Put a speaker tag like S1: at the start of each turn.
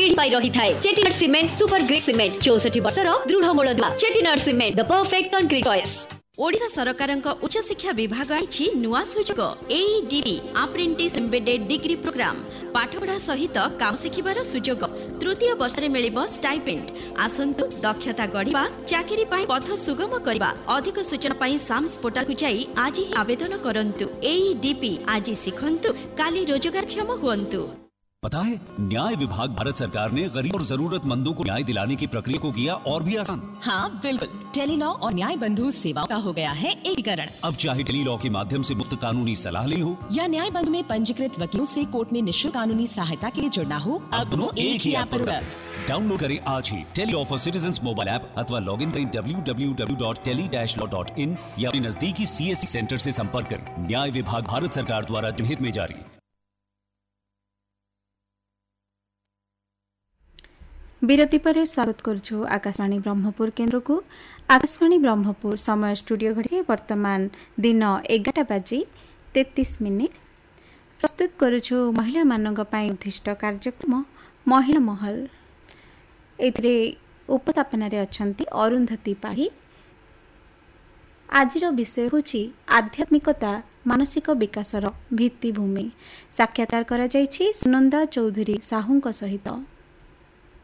S1: पीढ़ी पाई रही थाए। Chettinad cement super grade cement 64 वर्षर दृढ़ मूलदुआ। Chettinad cement the perfect concrete choice. Odisha सरकारक उच्च शिक्षा विभाग आछि नुआ सुजोग एईडीबी अप्रेंटिस एम्बेडेड डिग्री प्रोग्राम। पाठपढ़ा सहित काम शिखिबार सुजोग। तृतीय वर्ष रे मिलिबो स्टाइपेंड। आसंतु दक्षता गढ़िबा चाकरी पाई पथ सुगम करबा। अधिक सूचना पाई साम्स पोर्टल को जाई आज ही आवेदन करंतु। एईडीपी आज शिखंतु काली रोजगारक्षम हुअंतु।
S2: पता है, न्याय विभाग भारत सरकार ने गरीब और जरूरतमंदों को न्याय दिलाने की प्रक्रिया को किया और भी आसान।
S3: हाँ बिल्कुल, टेलीलॉ और न्याय बंधु सेवाओं का हो गया है एकीकरण।
S2: अब चाहे टेलीलॉ के माध्यम से मुफ्त कानूनी सलाह लेनी हो
S3: या न्याय बंधु में पंजीकृत वकीलों से कोर्ट में निःशुल्क कानूनी सहायता के लिए जुड़ना हो, अब दोनों एक ही ऐप पर उपलब्ध।
S2: डाउनलोड करें आज ही Tele-Law for citizens mobile app अथवा लॉग इन करें www.tele-law.in या अपने नजदीकी CSC सेंटर से संपर्क करें। न्याय विभाग भारत सरकार द्वारा जनहित में जारी।
S4: विरति पर स्वागत करुछु आकाशवाणी ब्रह्मपुर केन्द्र को। आकाशवाणी ब्रह्मपुर समय स्टूडियो घड़ी वर्तमान दिन 11:33। प्रस्तुत करुछु महिला मानक पई उद्दिष्ट कार्यक्रम महिला महल। एथिरे उपस्थापन रे अछंती अरुंधति पाही। आजिर विषय होछि आध्यात्मिकता मानसिक विकासर भित्तिभूमि। साक्षात्कार करा जायछि सुनंदा चौधरी साहूंक सहित।